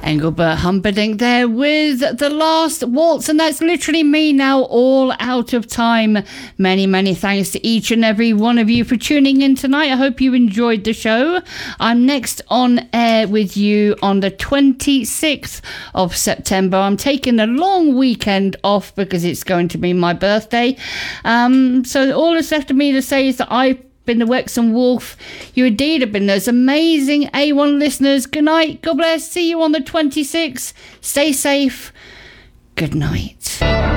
Engelbert Humperdinck there with The Last Waltz, and that's literally me now, all out of time. Many thanks to each and every one of you for tuning in tonight. I hope you enjoyed the show. I'm next on air with you on the 26th of September. I'm taking a long weekend off because it's going to be my birthday. So all that's left of me to say is that I've been the Wexham Wolf. You indeed have been those amazing A1 listeners. Good night. God bless. See you on the 26th. Stay safe. Good night.